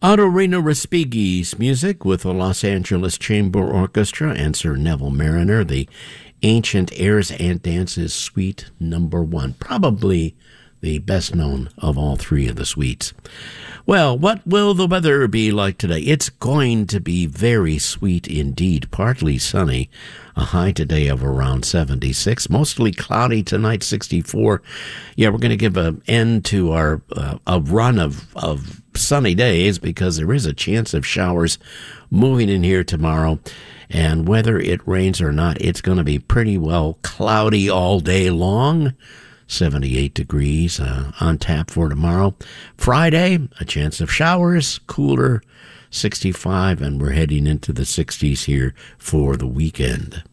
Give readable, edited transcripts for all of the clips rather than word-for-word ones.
Autorino Respighi's music with the Los Angeles Chamber Orchestra and Sir Neville Marriner, the Ancient Airs and Dances Suite Number 1, probably the best known of all three of the suites. Well, what will the weather be like today? It's going to be very sweet indeed, partly sunny, a high today of around 76, mostly cloudy tonight, 64. Yeah, we're going to give an end to our a run of sunny days because there is a chance of showers moving in here tomorrow. And whether it rains or not, it's going to be pretty well cloudy all day long. 78 degrees on tap for tomorrow. Friday, a chance of showers, cooler, 65, and we're heading into the 60s here for the weekend.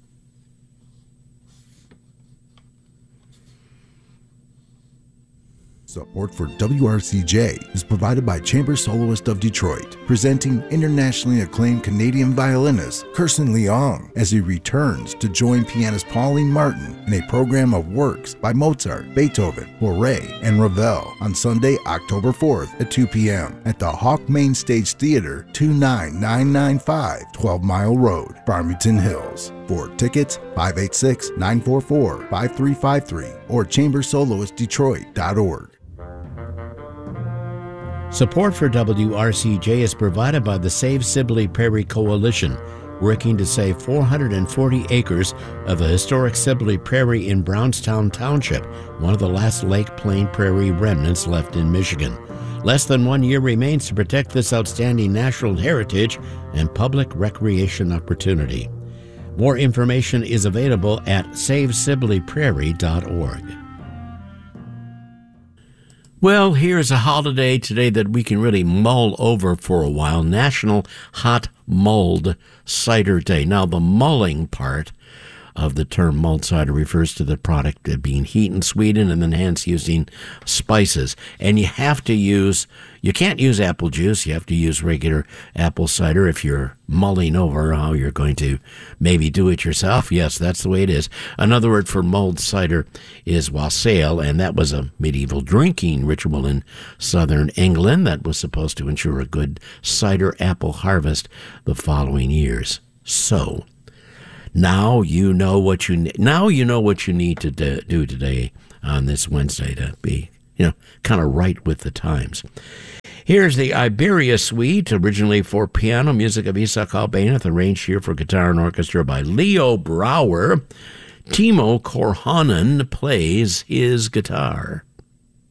Support for WRCJ is provided by Chamber Soloist of Detroit, presenting internationally acclaimed Canadian violinist Kirsten Leong as he returns to join pianist Pauline Martin in a program of works by Mozart, Beethoven, Fauré, and Ravel on Sunday, October 4th at 2 p.m. at the Hawk Main Stage Theater, 29995 12 Mile Road, Farmington Hills. For tickets, 586-944-5353 or chambersoloistdetroit.org. Support for WRCJ is provided by the Save Sibley Prairie Coalition, working to save 440 acres of the historic Sibley Prairie in Brownstown Township, one of the last Lake Plain Prairie remnants left in Michigan. Less than 1 year remains to protect this outstanding natural heritage and public recreation opportunity. More information is available at SaveSibleyPrairie.org. Well, here's a holiday today that we can really mull over for a while. National Hot Mulled Cider Day. Now, the mulling part of the term mulled cider refers to the product being heat and sweetened and then hence using spices. And you can't use apple juice. You have to use regular apple cider if you're mulling over how you're going to maybe do it yourself. Yes, that's the way it is. Another word for mulled cider is wassail, and that was a medieval drinking ritual in southern England that was supposed to ensure a good cider apple harvest the following years. So, Now you know what you need to do today on this Wednesday to be, kind of right with the times. Here's the Iberia Suite, originally for piano, music of Isaac Albéniz, arranged here for guitar and orchestra by Leo Brouwer. Timo Korhonen plays his guitar.